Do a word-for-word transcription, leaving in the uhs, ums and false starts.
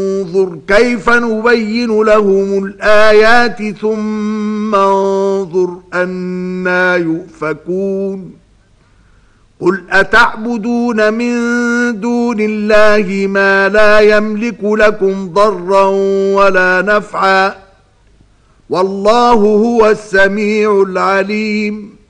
انظر كيف نبين لهم الآيات ثم انظر أنى يؤفكون قل أتعبدون من دون الله ما لا يملك لكم ضرا ولا نفعا والله هو السميع العليم